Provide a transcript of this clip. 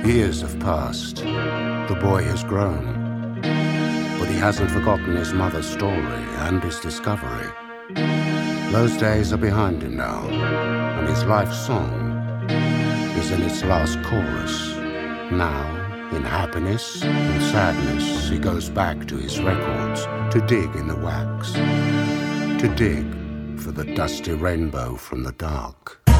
Years have passed. The boy has grown. But he hasn't forgotten his mother's story and his discovery. Those days are behind him now, and his life song is in its last chorus. Now, in happiness and sadness, he goes back to his records to dig in the wax, to dig for the dusty rainbow from the dark.